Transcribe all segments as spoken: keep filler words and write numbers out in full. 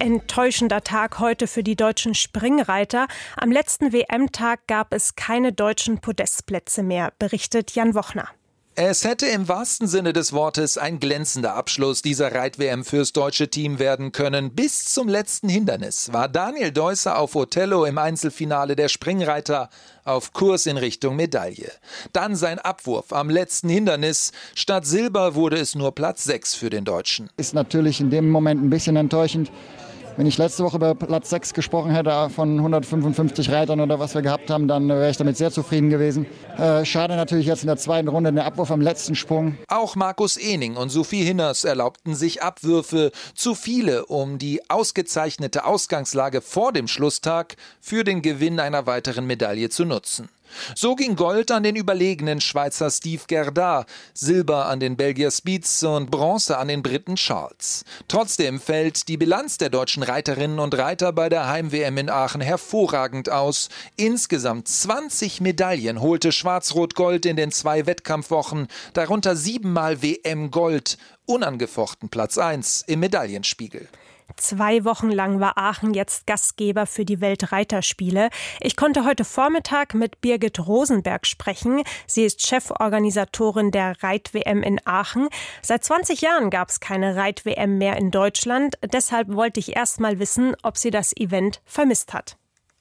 Enttäuschender Tag heute für die deutschen Springreiter. Am letzten W M-Tag gab es keine deutschen Podestplätze mehr, berichtet Jan Wochner. Es hätte im wahrsten Sinne des Wortes ein glänzender Abschluss dieser Reit-W M fürs deutsche Team werden können. Bis zum letzten Hindernis war Daniel Deusser auf Othello im Einzelfinale der Springreiter auf Kurs in Richtung Medaille. Dann sein Abwurf am letzten Hindernis. Statt Silber wurde es nur Platz sechs für den Deutschen. Ist natürlich in dem Moment ein bisschen enttäuschend. Wenn ich letzte Woche über Platz sechs gesprochen hätte von hundertfünfundfünfzig Reitern oder was wir gehabt haben, dann wäre ich damit sehr zufrieden gewesen. Äh, schade natürlich jetzt in der zweiten Runde der Abwurf am letzten Sprung. Auch Markus Ehning und Sophie Hinners erlaubten sich Abwürfe, zu viele, um die ausgezeichnete Ausgangslage vor dem Schlusstag für den Gewinn einer weiteren Medaille zu nutzen. So ging Gold an den überlegenen Schweizer Steve Gerdard, Silber an den Belgier Spietz und Bronze an den Briten Charles. Trotzdem fällt die Bilanz der deutschen Reiterinnen und Reiter bei der Heim-W M in Aachen hervorragend aus. Insgesamt zwanzig Medaillen holte Schwarz-Rot-Gold in den zwei Wettkampfwochen, darunter siebenmal W M-Gold, unangefochten Platz eins im Medaillenspiegel. Zwei Wochen lang war Aachen jetzt Gastgeber für die Weltreiterspiele. Ich konnte heute Vormittag mit Birgit Rosenberg sprechen. Sie ist Cheforganisatorin der Reit-W M in Aachen. Seit zwanzig Jahren gab es keine Reit-W M mehr in Deutschland. Deshalb wollte ich erst mal wissen, ob sie das Event vermisst hat.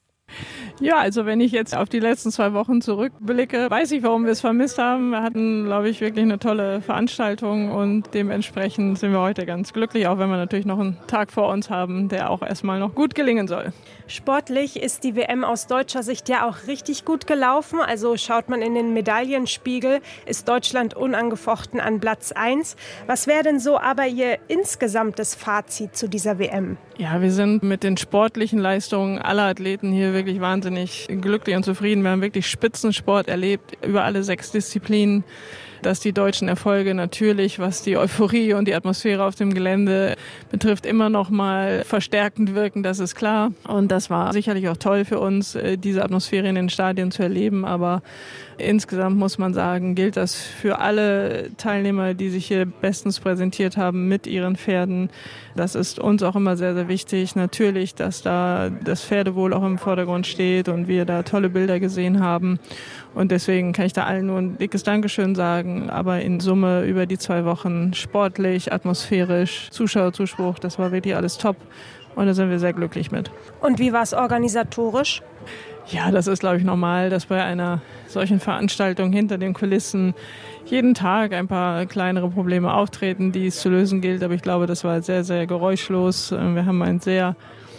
Ja, also wenn ich jetzt auf die letzten zwei Wochen zurückblicke, weiß ich, warum wir es vermisst haben. Wir hatten, glaube ich, wirklich eine tolle Veranstaltung und dementsprechend sind wir heute ganz glücklich, auch wenn wir natürlich noch einen Tag vor uns haben, der auch erstmal noch gut gelingen soll. Sportlich ist die W M aus deutscher Sicht ja auch richtig gut gelaufen. Also schaut man in den Medaillenspiegel, ist Deutschland unangefochten an Platz eins. Was wäre denn so aber Ihr insgesamtes Fazit zu dieser W M? Ja, wir sind mit den sportlichen Leistungen aller Athleten hier wirklich wahnsinnig glücklich und zufrieden. Wir haben wirklich Spitzensport erlebt über alle sechs Disziplinen. Dass die deutschen Erfolge natürlich, was die Euphorie und die Atmosphäre auf dem Gelände betrifft, immer noch mal verstärkend wirken, das ist klar. Und das war sicherlich auch toll für uns, diese Atmosphäre in den Stadien zu erleben. Aber insgesamt muss man sagen, gilt das für alle Teilnehmer, die sich hier bestens präsentiert haben mit ihren Pferden. Das ist uns auch immer sehr, sehr wichtig. Natürlich, dass da das Pferdewohl auch im Vordergrund steht und wir da tolle Bilder gesehen haben. Und deswegen kann ich da allen nur ein dickes Dankeschön sagen. Aber in Summe über die zwei Wochen sportlich, atmosphärisch, Zuschauerzuspruch, das war wirklich alles top. Und da sind wir sehr glücklich mit. Und wie war es organisatorisch? Ja, das ist, glaube ich, normal, dass bei einer solchen Veranstaltung hinter den Kulissen jeden Tag ein paar kleinere Probleme auftreten, die es zu lösen gilt. Aber ich glaube, das war sehr, sehr geräuschlos. Wir haben ein sehr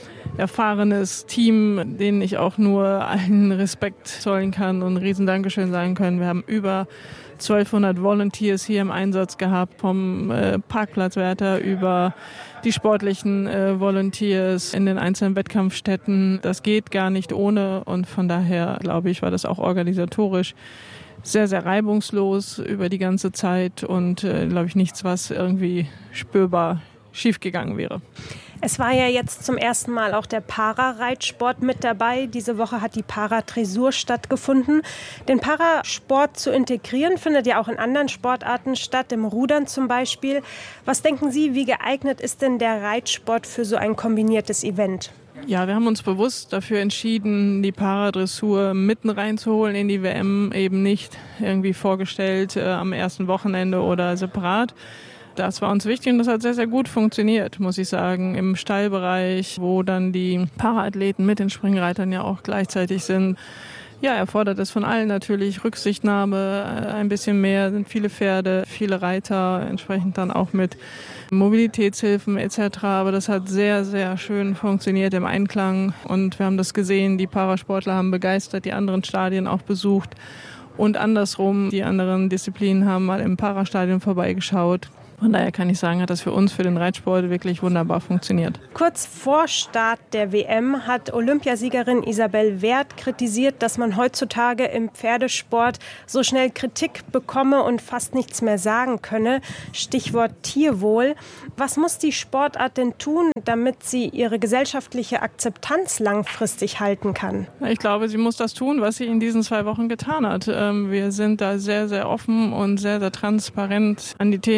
erfahrenes Team, denen ich auch nur allen Respekt zollen kann und ein riesen Dankeschön sagen können. Wir haben über zwölfhundert Volunteers hier im Einsatz gehabt, vom äh, Parkplatzwärter über die sportlichen äh, Volunteers in den einzelnen Wettkampfstätten. Das geht gar nicht ohne und von daher, glaube ich, war das auch organisatorisch sehr, sehr reibungslos über die ganze Zeit und, äh, glaube ich, nichts, was irgendwie spürbar schiefgegangen wäre. Es war ja jetzt zum ersten Mal auch der Parareitsport mit dabei. Diese Woche hat die Paradressur stattgefunden. Den Parasport zu integrieren findet ja auch in anderen Sportarten statt, im Rudern zum Beispiel. Was denken Sie, wie geeignet ist denn der Reitsport für so ein kombiniertes Event? Ja, wir haben uns bewusst dafür entschieden, die Paradressur mitten reinzuholen in die W M, eben nicht irgendwie vorgestellt äh, am ersten Wochenende oder separat. Das war uns wichtig und das hat sehr, sehr gut funktioniert, muss ich sagen. Im Stallbereich, wo dann die Paraathleten mit den Springreitern ja auch gleichzeitig sind. Ja, erfordert es von allen natürlich Rücksichtnahme, ein bisschen mehr, sind viele Pferde, viele Reiter, entsprechend dann auch mit Mobilitätshilfen et cetera. Aber das hat sehr, sehr schön funktioniert im Einklang und wir haben das gesehen, die Parasportler haben begeistert, die anderen Stadien auch besucht und andersrum, die anderen Disziplinen haben mal im Parastadion vorbeigeschaut. Von daher kann ich sagen, hat das für uns, für den Reitsport wirklich wunderbar funktioniert. Kurz vor Start der W M hat Olympiasiegerin Isabel Werth kritisiert, dass man heutzutage im Pferdesport so schnell Kritik bekomme und fast nichts mehr sagen könne. Stichwort Tierwohl. Was muss die Sportart denn tun, damit sie ihre gesellschaftliche Akzeptanz langfristig halten kann? Ich glaube, sie muss das tun, was sie in diesen zwei Wochen getan hat. Wir sind da sehr, sehr offen und sehr, sehr transparent an die Themen gegangen.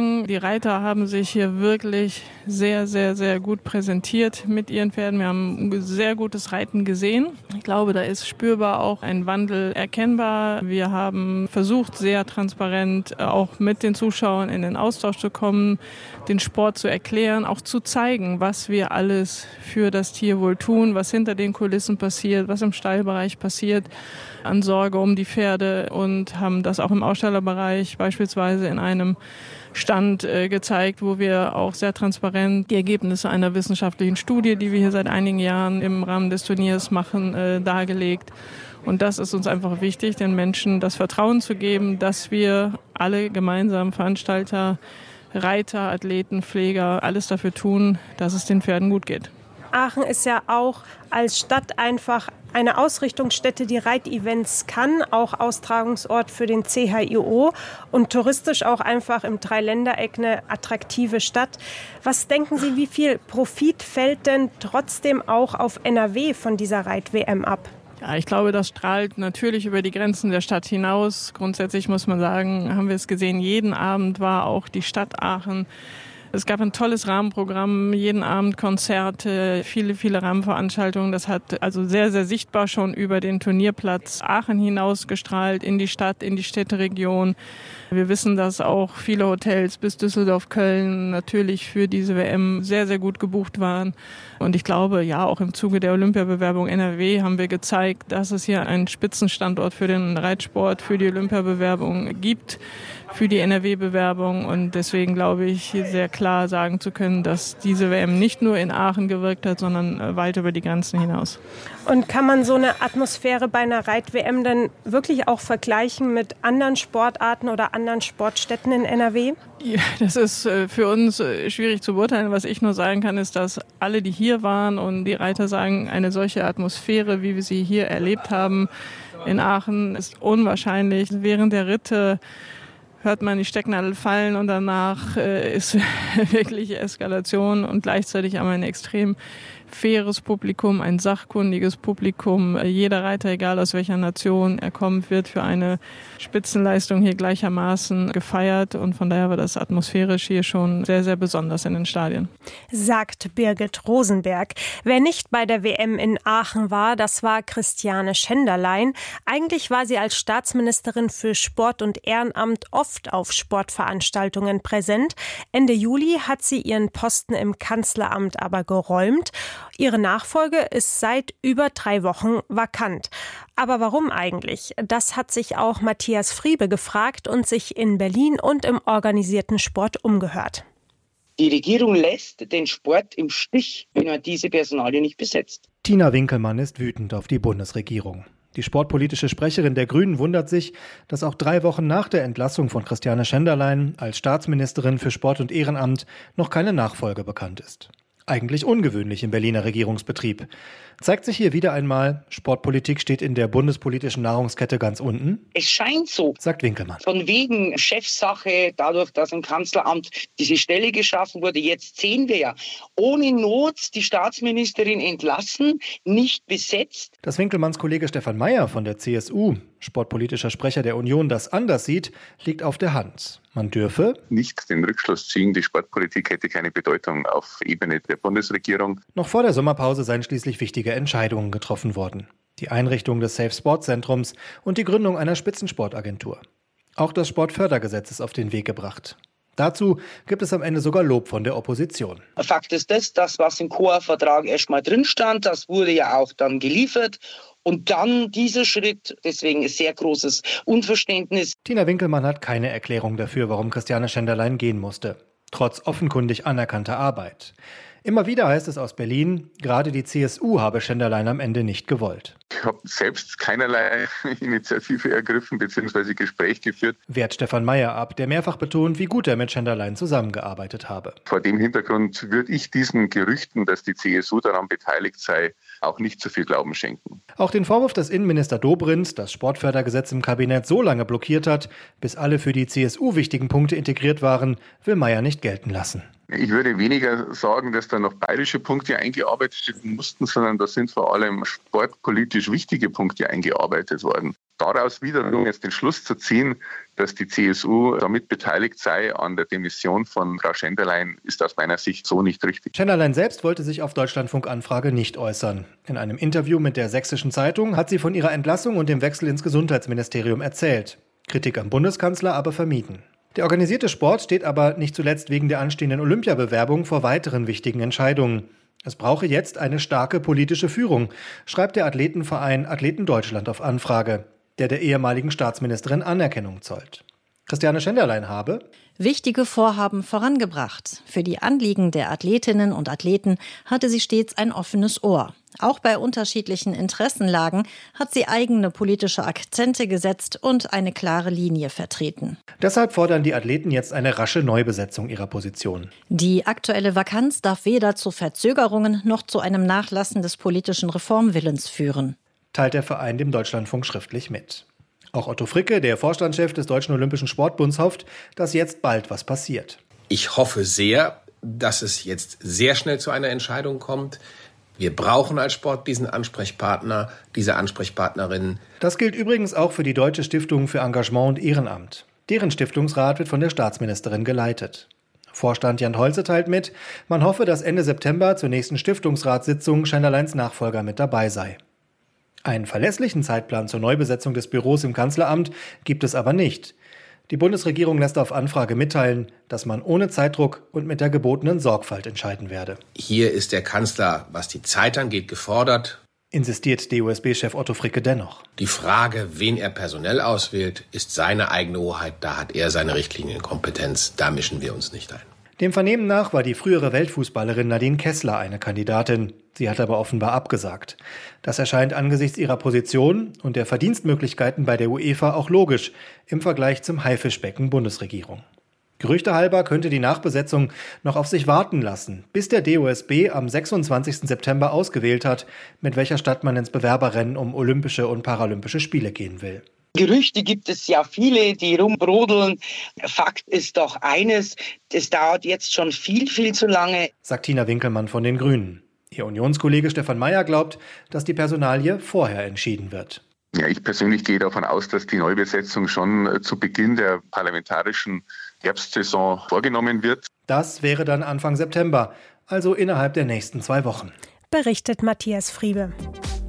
sagen, die Reiter haben sich hier wirklich sehr, sehr, sehr gut präsentiert mit ihren Pferden. Wir haben ein sehr gutes Reiten gesehen. Ich glaube, da ist spürbar auch ein Wandel erkennbar. Wir haben versucht, sehr transparent auch mit den Zuschauern in den Austausch zu kommen, den Sport zu erklären, auch zu zeigen, was wir alles für das Tierwohl tun, was hinter den Kulissen passiert, was im Stallbereich passiert an Sorge um die Pferde, und haben das auch im Ausstellerbereich beispielsweise in einem Stand äh, gezeigt, wo wir auch sehr transparent die Ergebnisse einer wissenschaftlichen Studie, die wir hier seit einigen Jahren im Rahmen des Turniers machen, äh, dargelegt. Und das ist uns einfach wichtig, den Menschen das Vertrauen zu geben, dass wir alle gemeinsam, Veranstalter, Reiter, Athleten, Pfleger, alles dafür tun, dass es den Pferden gut geht. Aachen ist ja auch als Stadt einfach eine Ausrichtungsstätte, die Reitevents kann, auch Austragungsort für den C H I O und touristisch auch einfach im Dreiländereck eine attraktive Stadt. Was denken Sie, wie viel Profit fällt denn trotzdem auch auf N R W von dieser Reit-W M ab? Ja, ich glaube, das strahlt natürlich über die Grenzen der Stadt hinaus. Grundsätzlich muss man sagen, haben wir es gesehen, jeden Abend war auch die Stadt Aachen. Es gab ein tolles Rahmenprogramm, jeden Abend Konzerte, viele, viele Rahmenveranstaltungen. Das hat also sehr, sehr sichtbar schon über den Turnierplatz Aachen hinausgestrahlt, in die Stadt, in die Städteregion. Wir wissen, dass auch viele Hotels bis Düsseldorf, Köln natürlich für diese W M sehr, sehr gut gebucht waren. Und ich glaube, ja, auch im Zuge der Olympiabewerbung N R W haben wir gezeigt, dass es hier einen Spitzenstandort für den Reitsport, für die Olympiabewerbung gibt, für die N R W-Bewerbung. Und deswegen glaube ich, hier sehr klar sagen zu können, dass diese W M nicht nur in Aachen gewirkt hat, sondern weit über die Grenzen hinaus. Und kann man so eine Atmosphäre bei einer Reit-W M dann wirklich auch vergleichen mit anderen Sportarten oder anderen Sportstätten in N R W? Ja, das ist für uns schwierig zu beurteilen. Was ich nur sagen kann, ist, dass alle, die hier waren und die Reiter sagen, eine solche Atmosphäre, wie wir sie hier erlebt haben in Aachen, ist unwahrscheinlich. Während der Ritte hört man die Stecknadel fallen und danach äh, ist wirklich Eskalation und gleichzeitig aber ein extrem faires Publikum, ein sachkundiges Publikum. Jeder Reiter, egal aus welcher Nation er kommt, wird für eine Spitzenleistung hier gleichermaßen gefeiert. Und von daher war das atmosphärisch hier schon sehr, sehr besonders in den Stadien. Sagt Birgit Rosenberg. Wer nicht bei der W M in Aachen war, das war Christiane Schenderlein. Eigentlich war sie als Staatsministerin für Sport und Ehrenamt oft auf Sportveranstaltungen präsent. Ende Juli hat sie ihren Posten im Kanzleramt aber geräumt. Ihre Nachfolge ist seit über drei Wochen vakant. Aber warum eigentlich? Das hat sich auch Matthias Friebe gefragt und sich in Berlin und im organisierten Sport umgehört. Die Regierung lässt den Sport im Stich, wenn man diese Personalie nicht besetzt. Tina Winkelmann ist wütend auf die Bundesregierung. Die sportpolitische Sprecherin der Grünen wundert sich, dass auch drei Wochen nach der Entlassung von Christiane Schenderlein als Staatsministerin für Sport und Ehrenamt noch keine Nachfolge bekannt ist. Eigentlich ungewöhnlich im Berliner Regierungsbetrieb. Zeigt sich hier wieder einmal, Sportpolitik steht in der bundespolitischen Nahrungskette ganz unten? Es scheint so, sagt Winkelmann. Von wegen Chefsache, dadurch, dass im Kanzleramt diese Stelle geschaffen wurde. Jetzt sehen wir ja, ohne Not die Staatsministerin entlassen, nicht besetzt. Dass Winkelmanns Kollege Stefan Mayer von der C S U, sportpolitischer Sprecher der Union, das anders sieht, liegt auf der Hand. Man dürfe nicht den Rückschluss ziehen, die Sportpolitik hätte keine Bedeutung auf Ebene der Bundesregierung. Noch vor der Sommerpause seien schließlich wichtige Entscheidungen getroffen worden. Die Einrichtung des Safe Sport Zentrums und die Gründung einer Spitzensportagentur. Auch das Sportfördergesetz ist auf den Weg gebracht. Dazu gibt es am Ende sogar Lob von der Opposition. Fakt ist das, das was im C O A-Vertrag erstmal drin stand, das wurde ja auch dann geliefert. Und dann dieser Schritt, deswegen ist sehr großes Unverständnis. Tina Winkelmann hat keine Erklärung dafür, warum Christiane Schenderlein gehen musste. Trotz offenkundig anerkannter Arbeit. Immer wieder heißt es aus Berlin, gerade die C S U habe Schenderlein am Ende nicht gewollt. Ich habe selbst keinerlei Initiative ergriffen bzw. Gespräch geführt. Wehrt Stefan Mayer ab, der mehrfach betont, wie gut er mit Schenderlein zusammengearbeitet habe. Vor dem Hintergrund würde ich diesen Gerüchten, dass die C S U daran beteiligt sei, auch nicht so viel Glauben schenken. Auch den Vorwurf, dass Innenminister Dobrindt das Sportfördergesetz im Kabinett so lange blockiert hat, bis alle für die C S U wichtigen Punkte integriert waren, will Mayer nicht gelten lassen. Ich würde weniger sagen, dass da noch bayerische Punkte eingearbeitet werden mussten, sondern da sind vor allem sportpolitisch wichtige Punkte eingearbeitet worden. daraus wiederum jetzt den Schluss zu ziehen, dass die C S U damit beteiligt sei an der Demission von Frau Schenderlein, ist aus meiner Sicht so nicht richtig. Schenderlein selbst wollte sich auf Deutschlandfunk-Anfrage nicht äußern. In einem Interview mit der Sächsischen Zeitung hat sie von ihrer Entlassung und dem Wechsel ins Gesundheitsministerium erzählt. Kritik am Bundeskanzler aber vermieden. Der organisierte Sport steht aber nicht zuletzt wegen der anstehenden Olympiabewerbung vor weiteren wichtigen Entscheidungen. Es brauche jetzt eine starke politische Führung, schreibt der Athletenverein Athleten Deutschland auf Anfrage, der der ehemaligen Staatsministerin Anerkennung zollt. Christiane Schenderlein habe wichtige Vorhaben vorangebracht. Für die Anliegen der Athletinnen und Athleten hatte sie stets ein offenes Ohr. Auch bei unterschiedlichen Interessenlagen hat sie eigene politische Akzente gesetzt und eine klare Linie vertreten. Deshalb fordern die Athleten jetzt eine rasche Neubesetzung ihrer Position. Die aktuelle Vakanz darf weder zu Verzögerungen noch zu einem Nachlassen des politischen Reformwillens führen, teilt der Verein dem Deutschlandfunk schriftlich mit. Auch Otto Fricke, der Vorstandschef des Deutschen Olympischen Sportbunds, hofft, dass jetzt bald was passiert. Ich hoffe sehr, dass es jetzt sehr schnell zu einer Entscheidung kommt. Wir brauchen als Sport diesen Ansprechpartner, diese Ansprechpartnerin. Das gilt übrigens auch für die Deutsche Stiftung für Engagement und Ehrenamt. Deren Stiftungsrat wird von der Staatsministerin geleitet. Vorstand Jan Holze teilt mit, man hoffe, dass Ende September zur nächsten Stiftungsratssitzung Schenderleins Nachfolger mit dabei sei. Einen verlässlichen Zeitplan zur Neubesetzung des Büros im Kanzleramt gibt es aber nicht. Die Bundesregierung lässt auf Anfrage mitteilen, dass man ohne Zeitdruck und mit der gebotenen Sorgfalt entscheiden werde. Hier ist der Kanzler, was die Zeit angeht, gefordert, insistiert D O S B-Chef Otto Fricke dennoch. Die Frage, wen er personell auswählt, ist seine eigene Hoheit. Da hat er seine Richtlinienkompetenz. Da mischen wir uns nicht ein. Dem Vernehmen nach war die frühere Weltfußballerin Nadine Kessler eine Kandidatin. Sie hat aber offenbar abgesagt. Das erscheint angesichts ihrer Position und der Verdienstmöglichkeiten bei der UEFA auch logisch im Vergleich zum Haifischbecken Bundesregierung. Gerüchtehalber könnte die Nachbesetzung noch auf sich warten lassen, bis der D O S B am sechsundzwanzigsten September ausgewählt hat, mit welcher Stadt man ins Bewerberrennen um Olympische und Paralympische Spiele gehen will. Gerüchte gibt es ja viele, die rumbrodeln. Fakt ist doch eines, es dauert jetzt schon viel, viel zu lange, sagt Tina Winkelmann von den Grünen. Ihr Unionskollege Stefan Mayer glaubt, dass die Personalie vorher entschieden wird. Ja, ich persönlich gehe davon aus, dass die Neubesetzung schon zu Beginn der parlamentarischen Herbstsaison vorgenommen wird. Das wäre dann Anfang September, also innerhalb der nächsten zwei Wochen. Berichtet Matthias Friebe.